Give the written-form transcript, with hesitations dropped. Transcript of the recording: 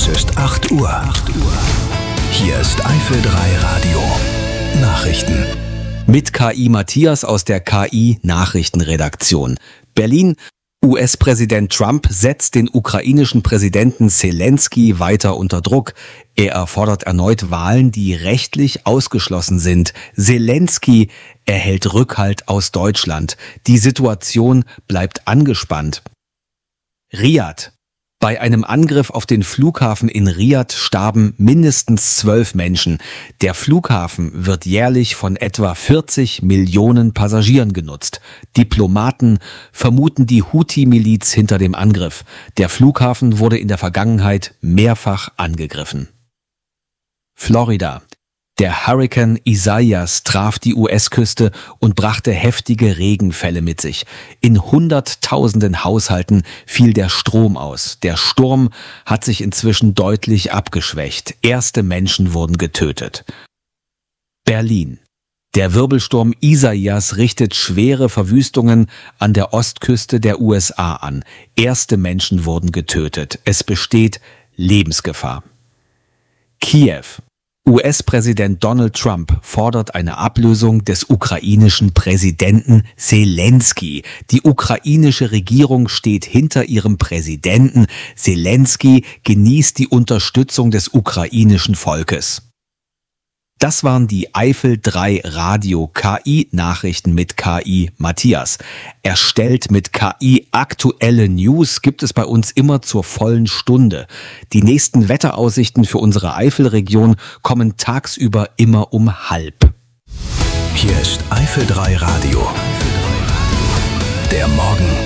Es ist 8 Uhr. Hier ist Eifel 3 Radio. Nachrichten. Mit KI Matthias aus der KI Nachrichtenredaktion. Berlin. US-Präsident Trump setzt den ukrainischen Präsidenten Zelensky weiter unter Druck. Er erfordert erneut Wahlen, die rechtlich ausgeschlossen sind. Zelensky erhält Rückhalt aus Deutschland. Die Situation bleibt angespannt. Riad. Bei einem Angriff auf den Flughafen in Riad starben mindestens 12 Menschen. Der Flughafen wird jährlich von etwa 40 Millionen Passagieren genutzt. Diplomaten vermuten die Houthi-Miliz hinter dem Angriff. Der Flughafen wurde in der Vergangenheit mehrfach angegriffen. Florida. Der Hurrikan Isaias traf die US-Küste und brachte heftige Regenfälle mit sich. In Hunderttausenden Haushalten fiel der Strom aus. Der Sturm hat sich inzwischen deutlich abgeschwächt. Erste Menschen wurden getötet. Berlin. Der Wirbelsturm Isaias richtet schwere Verwüstungen an der Ostküste der USA an. Erste Menschen wurden getötet. Es besteht Lebensgefahr. Kiew. US-Präsident Donald Trump fordert eine Ablösung des ukrainischen Präsidenten Zelensky. Die ukrainische Regierung steht hinter ihrem Präsidenten. Zelensky genießt die Unterstützung des ukrainischen Volkes. Das waren die Eifel 3 Radio KI Nachrichten mit KI Matthias. Erstellt mit KI aktuelle News gibt es bei uns immer zur vollen Stunde. Die nächsten Wetteraussichten für unsere Eifelregion kommen tagsüber immer um 12:30. Hier ist Eifel 3 Radio. Der Morgen